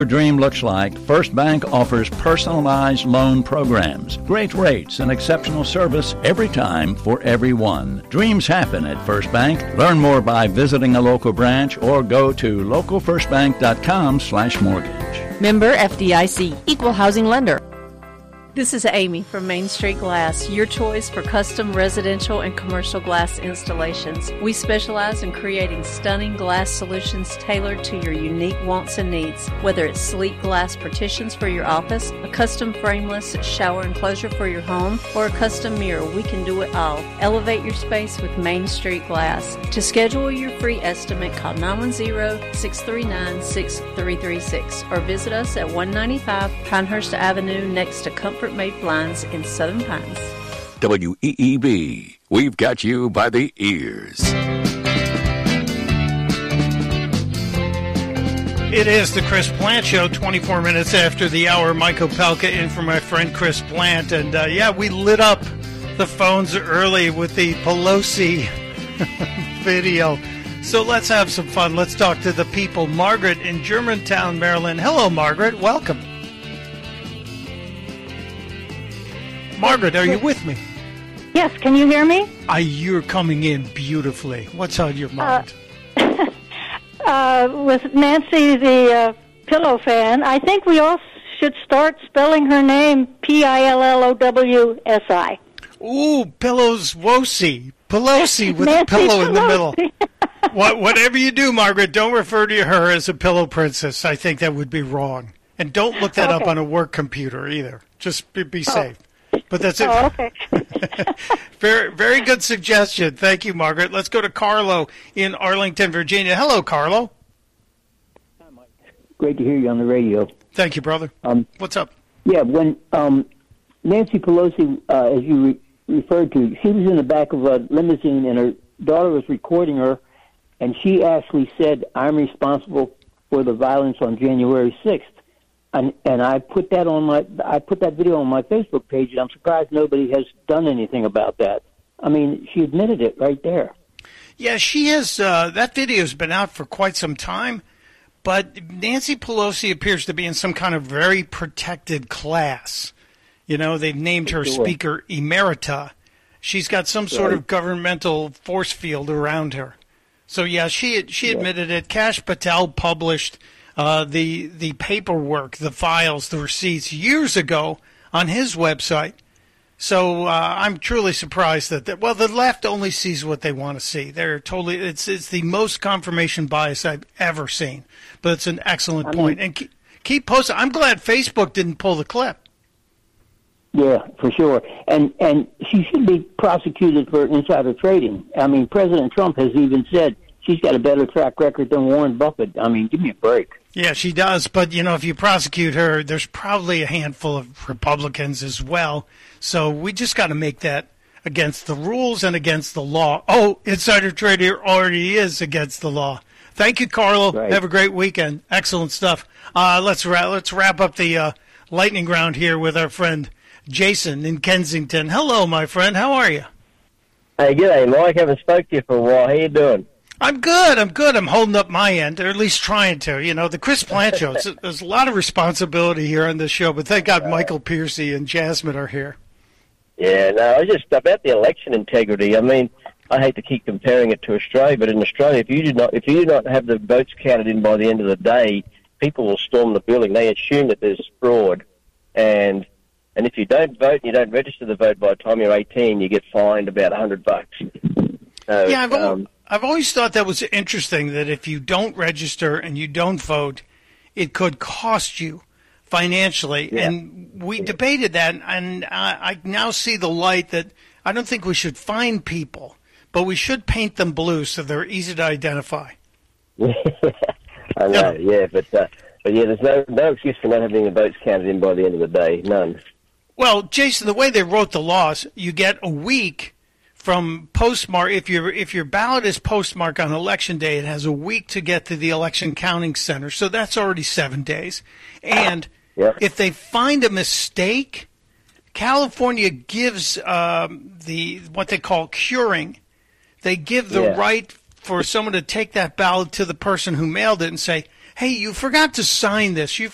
your dream looks like, First Bank offers personalized loan programs, great rates, and exceptional service every time for everyone. Dreams happen at First Bank. Learn more by visiting a local branch or go to localfirstbank.com/mortgage. Member FDIC, Equal Housing Lender. This is Amy from Main Street Glass, your choice for custom residential and commercial glass installations. We specialize in creating stunning glass solutions tailored to your unique wants and needs. Whether it's sleek glass partitions for your office, a custom frameless shower enclosure for your home, or a custom mirror, we can do it all. Elevate your space with Main Street Glass. To schedule your free estimate, call 910-639-6336 or visit us at 195 Pinehurst Avenue next to Comfort Made Blinds in Southern Pines. WEEB, we've got you by the ears. It is the Chris Plant Show, 24 minutes after the hour. Mike Opelka in for my friend Chris Plant. And, we lit up the phones early with the Pelosi video. So let's have some fun. Let's talk to the people. Margaret in Germantown, Maryland. Hello, Margaret. Welcome. Margaret, are you with me? Yes, can you hear me? You're coming in beautifully. What's on your mind? With Nancy, the pillow fan, I think we all should start spelling her name Pillowsi. Ooh, Pelosi with Nancy a pillow Pelosi. in the middle. Whatever you do, Margaret, don't refer to her as a pillow princess. I think that would be wrong. And don't look that up on a work computer either. Just be safe. But that's it. Oh, okay. Very, very good suggestion. Thank you, Margaret. Let's go to Carlo in Arlington, Virginia. Hello, Carlo. Hi, Mike. Great to hear you on the radio. Thank you, brother. What's up? Yeah, when Nancy Pelosi, as you referred to, she was in the back of a limousine and her daughter was recording her, and she actually said, "I'm responsible for the violence on January 6th." And I put that video on my Facebook page, and I'm surprised nobody has done anything about that. I mean, she admitted it right there. Yeah, she has. That video's been out for quite some time, but Nancy Pelosi appears to be in some kind of very protected class. You know, they've named her Speaker Emerita. She's got some sort of governmental force field around her. So yeah, she admitted it. Kash Patel published the paperwork, the files, the receipts years ago on his website. So I'm truly surprised that the left only sees what they want to see. They're totally it's the most confirmation bias I've ever seen. But it's an excellent point. And keep posting. I'm glad Facebook didn't pull the clip. Yeah, for sure. And she should be prosecuted for insider trading. I mean, President Trump has even said she's got a better track record than Warren Buffett. I mean, give me a break. Yeah, she does. But, you know, if you prosecute her, there's probably a handful of Republicans as well. So we just got to make that against the rules and against the law. Oh, insider trading already is against the law. Thank you, Carlo. Right. Have a great weekend. Excellent stuff. Let's wrap up the lightning round here with our friend Jason in Kensington. Hello, my friend. How are you? Hey, g'day, Mike. Haven't spoke to you for a while. How you doing? I'm good. I'm holding up my end, or at least trying to. You know, the Chris Plant Show, there's a lot of responsibility here on this show, but thank God Michael Piercy and Jasmine are here. Yeah, no, just about the election integrity. I mean, I hate to keep comparing it to Australia, but in Australia, if you do not have the votes counted in by the end of the day, people will storm the building. They assume that there's fraud, and if you don't vote and you don't register the vote by the time you're 18, you get fined about $100. So, yeah, I've always thought that was interesting, that if you don't register and you don't vote, it could cost you financially. Yeah. And we debated that, and I now see the light that I don't think we should fine people, but we should paint them blue so they're easy to identify. I know, yeah, but yeah, there's no excuse for not having the votes counted in by the end of the day, none. Well, Jason, the way they wrote the laws, you get a week from postmark. If your ballot is postmarked on Election Day, it has a week to get to the election counting center. So that's already 7 days. And if they find a mistake, California gives what they call curing. They give the right for someone to take that ballot to the person who mailed it and say, hey, you forgot to sign this. You